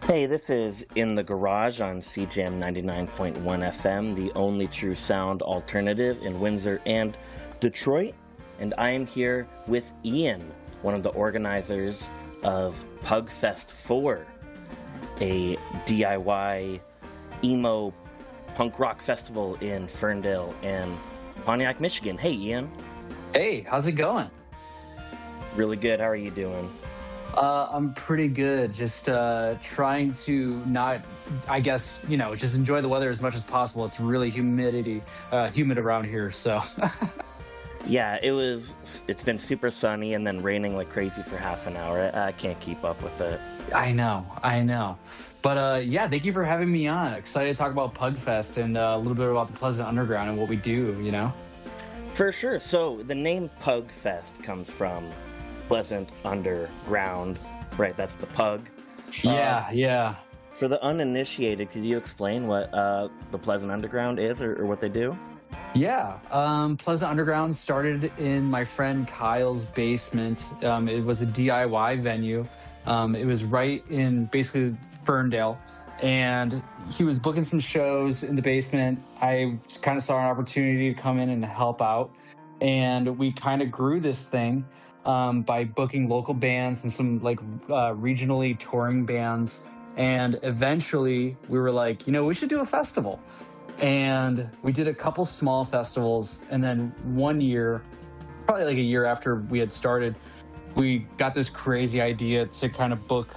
Hey, this is In the Garage on CJAM 99.1 FM, the only true sound alternative in Windsor and Detroit. And I am here with Ian, one of the organizers of Pugfest 4, a DIY emo punk rock festival in Ferndale and Pontiac, Michigan. Hey, Ian. Hey, how's it going? Really good. How are you doing? I'm pretty good. Just trying to not, I guess, just enjoy the weather as much as possible. It's really humid around here. So, Yeah, it's been super sunny and then raining like crazy for half an hour. I can't keep up with it. I know. But yeah, thank you for having me on. Excited to talk about Pugfest and a little bit about the Pleasant Underground and what we do. For sure. So the name Pugfest comes from Pleasant Underground, right? That's the pug. Yeah. For the uninitiated, could you explain what the Pleasant Underground is or what they do? Yeah. Pleasant Underground started in my friend Kyle's basement. It was a DIY venue. It was right in basically Ferndale. And he was booking some shows in the basement. I kind of saw an opportunity to come in and help out. And we kind of grew this thing by booking local bands and some regionally touring bands. And eventually we were like, we should do a festival. And we did a couple small festivals. And then one year, probably like a year after we had started, we got this crazy idea to kind of book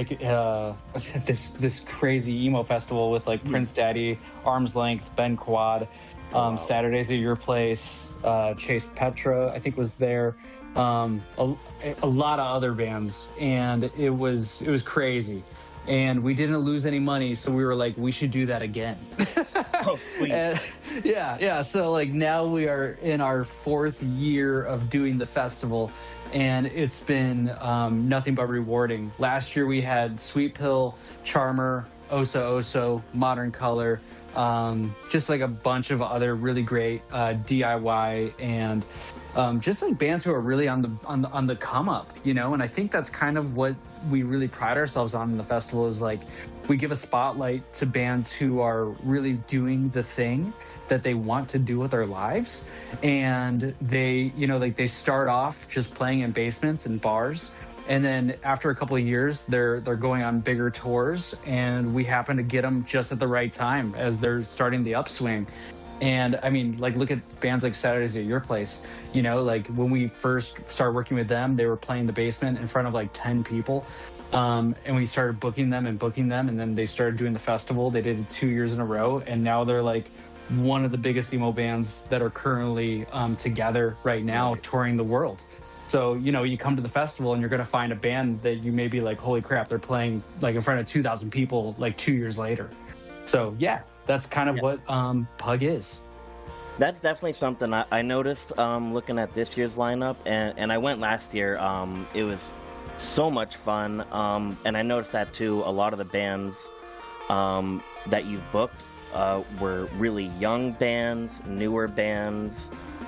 this crazy emo festival with like Prince Daddy, Arm's Length, Ben Quad, Saturdays at Your Place, Chase Petra, I think was there, a lot of other bands, and it was crazy. And we didn't lose any money, so we were like, we should do that again. Oh, sweet. Yeah. So like now we are in our fourth year of doing the festival, and it's been nothing but rewarding. Last year we had Sweet Pill, Charmer, Oso Oso, Modern Color, just like a bunch of other really great DIY and just like bands who are really on the come up, and I think that's kind of what we really pride ourselves on in the festival is like we give a spotlight to bands who are really doing the thing that they want to do with their lives, and they they start off just playing in basements and bars, and then after a couple of years they're going on bigger tours, and we happen to get them just at the right time as they're starting the upswing. And I mean, like, look at bands like Saturdays at Your Place. Like when we first started working with them, they were playing the basement in front of like 10 people. And we started booking them, and then they started doing the festival. They did it 2 years in a row, and now they're like one of the biggest emo bands that are currently together right now, touring the world. So, you come to the festival and you're going to find a band that you may be like, holy crap, they're playing like in front of 2,000 people like 2 years later. So, yeah. That's kind of what Pug is. That's definitely something I noticed looking at this year's lineup, and I went last year. It was so much fun, and I noticed that too. A lot of the bands that you've booked were really young bands, newer bands.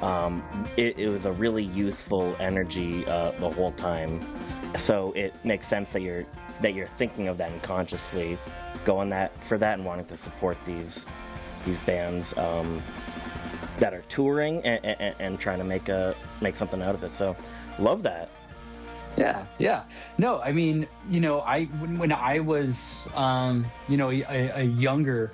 It was a really youthful energy the whole time, so it makes sense that you're thinking of that and consciously going for that and wanting to support these bands that are touring and trying to make something out of it. So love that. Yeah. No, I mean, when I was a younger,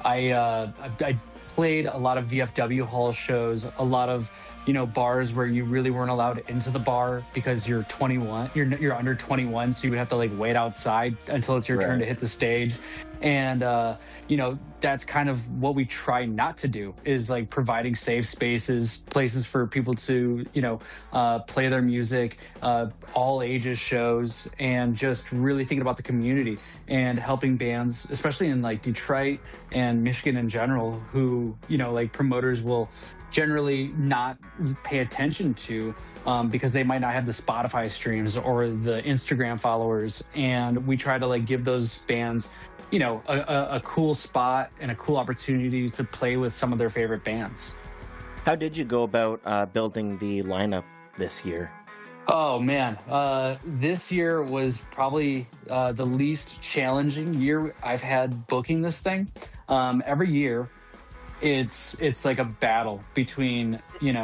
I played a lot of VFW hall shows, a lot of bars where you really weren't allowed into the bar because you're 21, you're under 21, so you would have to like wait outside until it's your turn to hit the stage. And that's kind of what we try not to do, is like providing safe spaces, places for people to play their music, all ages shows, and just really thinking about the community and helping bands, especially in like Detroit and Michigan in general, who like promoters will generally not pay attention to because they might not have the Spotify streams or the Instagram followers. And we try to like give those bands, a cool spot and a cool opportunity to play with some of their favorite bands. How did you go about building the lineup this year? Oh man, this year was probably the least challenging year I've had booking this thing. Every year, it's like a battle between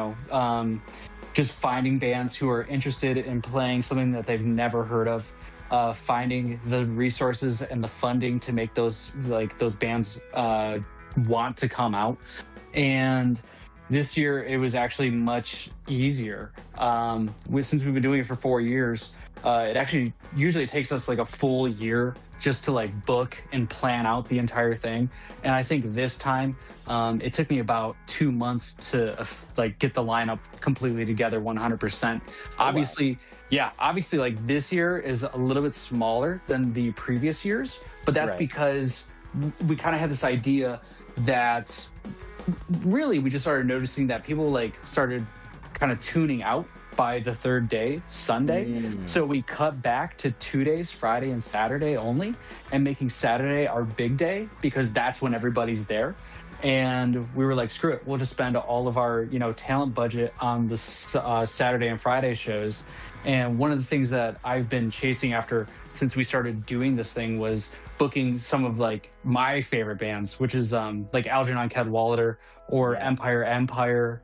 just finding bands who are interested in playing something that they've never heard of, finding the resources and the funding to make those bands want to come out. And this year it was actually much easier. Since we've been doing it for 4 years, it actually usually takes us like a full year just to like book and plan out the entire thing. And I think this time it took me about 2 months to like get the lineup completely together 100%. Oh, wow. Obviously like this year is a little bit smaller than the previous years, but that's Right. because we kind of had this idea that really we just started noticing that people like started kind of tuning out by the third day, Sunday. So we cut back to 2 days, Friday and Saturday only, and making Saturday our big day because that's when everybody's there. And we were like, screw it, we'll just spend all of our talent budget on the Saturday and Friday shows. And one of the things that I've been chasing after since we started doing this thing was booking some of like my favorite bands, which is like Algernon Cadwallader or Empire,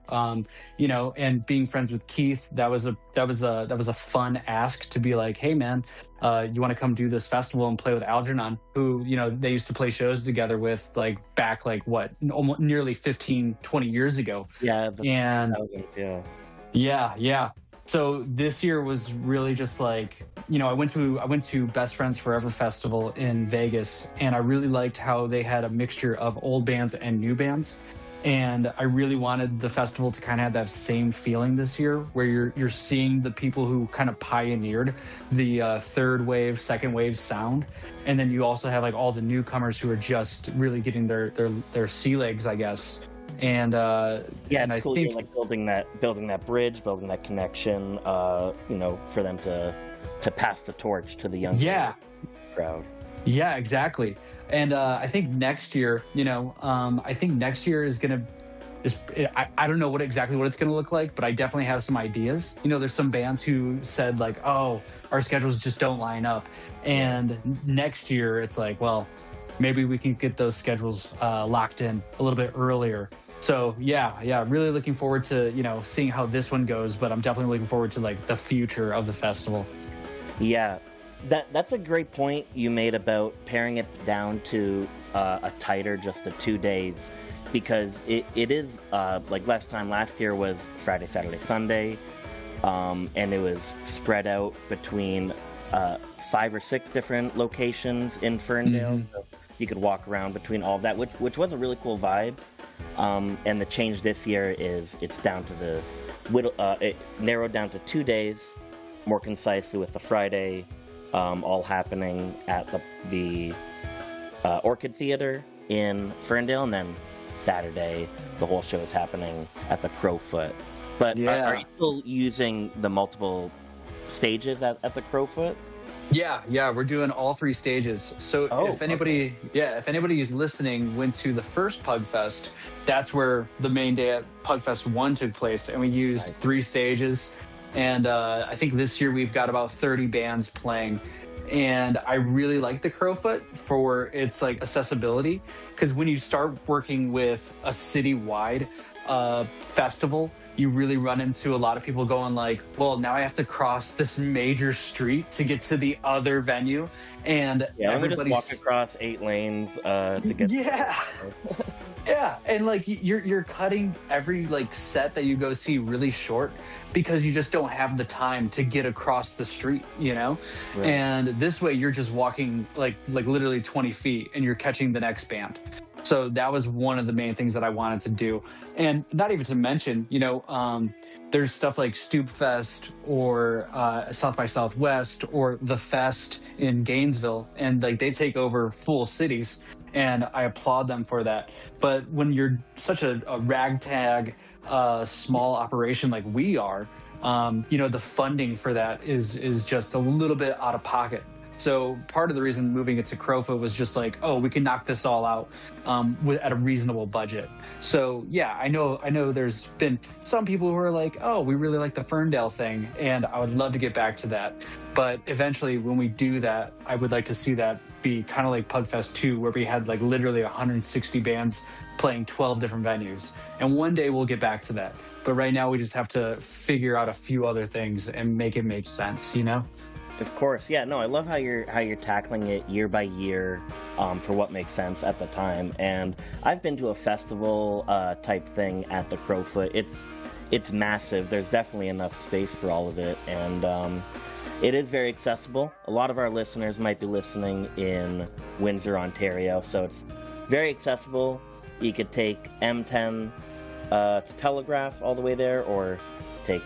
and being friends with Keith. That was a fun ask to be like, hey man, you want to come do this festival and play with Algernon, who they used to play shows together with like back like what almost nearly 15-20 years ago. Yeah, and thousands, yeah. So this year was really just like, I went to Best Friends Forever Festival in Vegas, and I really liked how they had a mixture of old bands and new bands. And I really wanted the festival to kind of have that same feeling this year, where you're seeing the people who kind of pioneered the third wave, second wave sound, and then you also have like all the newcomers who are just really getting their sea legs, I guess. And it's I cool. think You're like building that bridge, building that connection. For them to pass the torch to the younger crowd. Yeah, exactly. And I think next year, is gonna I don't know exactly what it's gonna look like, but I definitely have some ideas. There's some bands who said like, oh, our schedules just don't line up, and next year it's like, well, maybe we can get those schedules locked in a little bit earlier. So really looking forward to seeing how this one goes, but I'm definitely looking forward to like the future of the festival. Yeah, that's a great point you made about paring it down to a tighter, just a 2 days, because it is like last year was Friday, Saturday, Sunday, and it was spread out between 5 or 6 different locations in Ferndale. Mm-hmm. So you could walk around between all of that, which was a really cool vibe. And the change this year is it's down to it narrowed down to 2 days, more concisely, with the Friday all happening at the Orchid Theater in Ferndale, and then Saturday the whole show is happening at the Crowfoot. But are you still using the multiple stages at the Crowfoot? Yeah, we're doing all 3 stages. So if anybody is listening, went to the first Pugfest, that's where the main day at Pugfest 1 took place, and we used 3 stages. And I think this year we've got about 30 bands playing. And I really like the Crowfoot for its like accessibility, because when you start working with a citywide festival, you really run into a lot of people going like, well, now I have to cross this major street to get to the other venue, and we just walk across 8 lanes to get yeah, and like you're cutting every like set that you go see really short because you just don't have the time to get across the street, Right. And this way you're just walking like literally 20 feet and you're catching the next band. So that was one of the main things that I wanted to do. And not even to mention, there's stuff like Stoop Fest or South by Southwest or The Fest in Gainesville, and like they take over full cities, and I applaud them for that. But when you're such a ragtag, small operation like we are, the funding for that is just a little bit out of pocket. So part of the reason moving it to Crofa was just like, oh, we can knock this all out at a reasonable budget. So yeah, I know there's been some people who are like, oh, we really like the Ferndale thing, and I would love to get back to that. But eventually, when we do that, I would like to see that be kind of like Pugfest 2, where we had like literally 160 bands playing 12 different venues. And one day we'll get back to that. But right now we just have to figure out a few other things and make it make sense, you know? Of course, yeah. No, I love how you're tackling it year by year, for what makes sense at the time. And I've been to a festival type thing at the Crowfoot. It's massive. There's definitely enough space for all of it, and it is very accessible. A lot of our listeners might be listening in Windsor, Ontario, so it's very accessible. You could take M10 to Telegraph all the way there, or take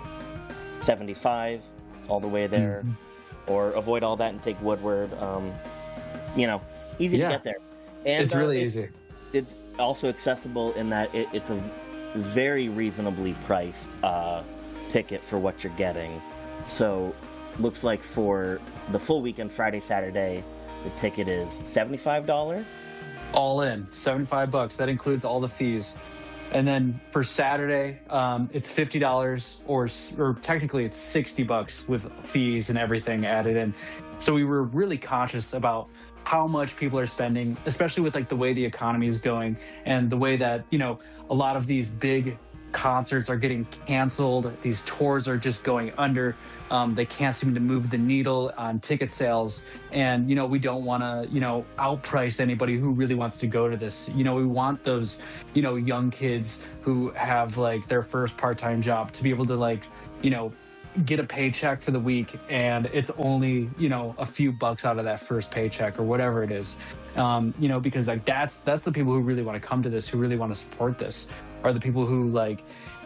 75 all the way there, or avoid all that and take Woodward. Easy to get there. And it's really easy. It's also accessible in that it's a very reasonably priced ticket for what you're getting. So looks like for the full weekend, Friday, Saturday, the ticket is $75. All in, $75. That includes all the fees. And then for Saturday, it's $50, or technically it's $60 with fees and everything added in. So we were really conscious about how much people are spending, especially with like the way the economy is going and the way that, a lot of these big concerts are getting canceled. These tours are just going under. They can't seem to move the needle on ticket sales. And, we don't want to, outprice anybody who really wants to go to this. We want those, young kids who have like their first part-time job to be able to like, get a paycheck for the week, and it's only, a few bucks out of that first paycheck or whatever it is. Because like that's the people who really want to come to this, who really want to support this, are the people who like,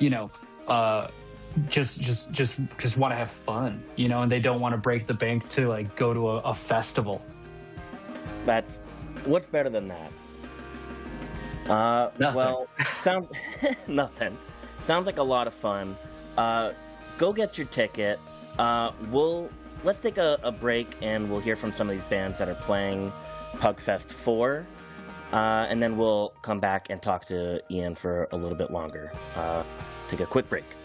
just want to have fun, and they don't want to break the bank to like go to a festival. That's what's better than that. Nothing. Well, sounds nothing. Sounds like a lot of fun. Go get your ticket. Let's take a break, and we'll hear from some of these bands that are playing Pugfest 4. And then we'll come back and talk to Ian for a little bit longer. Take a quick break.